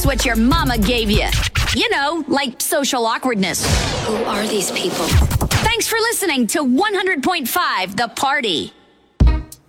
what your mama gave you. You know, like social awkwardness. Who are these people? Thanks for listening to 100.5 The Party.